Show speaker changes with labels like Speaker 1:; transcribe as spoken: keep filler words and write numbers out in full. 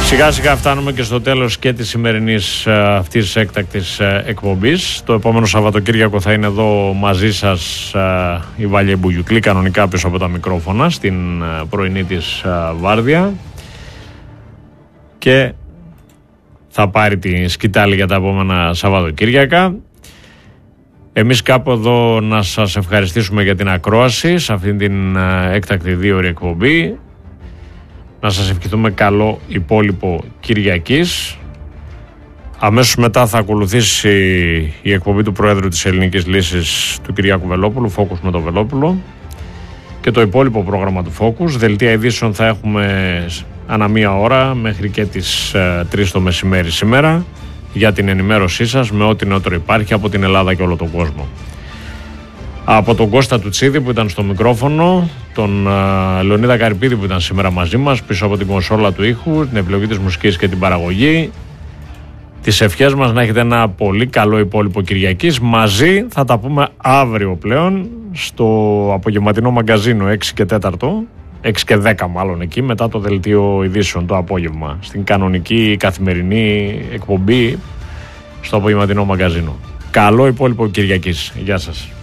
Speaker 1: Σιγά σιγά φτάνουμε και στο τέλος και της σημερινής αυτής της έκτακτης εκπομπής. Το επόμενο Σαββατοκύριακο θα είναι εδώ μαζί σας η Βάλια Μπουγιουκλή, κανονικά πίσω από τα μικρόφωνα, στην πρωινή της βάρδια. Και θα πάρει τη σκητάλη για τα επόμενα Σαββατοκύριακα. Εμείς κάπου εδώ να σας ευχαριστήσουμε για την ακρόαση σε αυτήν την έκτακτη δύο ώρη εκπομπή. Να σας ευχηθούμε καλό υπόλοιπο Κυριακής. Αμέσως μετά θα ακολουθήσει η εκπομπή του Προέδρου της Ελληνικής Λύσης, του Κυριάκου Βελόπουλου, Focus με τον Βελόπουλο, και το υπόλοιπο πρόγραμμα του Focus. Δελτία ειδήσεων θα έχουμε ανά μία ώρα μέχρι και τις ε, τρεις το μεσημέρι σήμερα για την ενημέρωσή σας με ό,τι νεότερο υπάρχει από την Ελλάδα και όλο τον κόσμο. Από τον Κώστα Τουτσίδη που ήταν στο μικρόφωνο, τον uh, Λεωνίδα Καρυπίδη που ήταν σήμερα μαζί μας πίσω από την κονσόλα του ήχου, την επιλογή της μουσικής και την παραγωγή, τις ευχές μας να έχετε ένα πολύ καλό υπόλοιπο Κυριακής. Μαζί θα τα πούμε αύριο πλέον στο απογευματινό μαγκαζίνο έξι και τέσσερα, έξι και δέκα μάλλον, εκεί μετά το δελτίο ειδήσεων το απόγευμα, στην κανονική καθημερινή εκπομπή στο απογευματινό μαγκαζίνο. Καλό υπόλοιπο Κυριακής. Γεια σας.